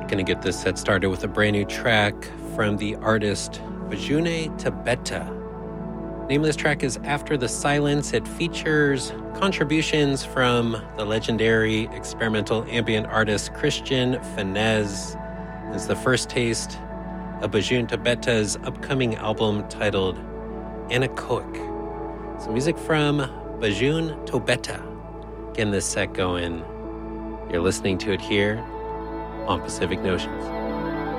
Gonna get this set started with a brand new track from the artist Bajune Tobeta. Name of this track is After the Silence. It features contributions from the legendary experimental ambient artist Christian Fennesz. It's the first taste of Bajune Tobeta's upcoming album titled Anechoic. So music from Bajune Tobeta. Getting this set going. You're listening to it here on Pacific Notions.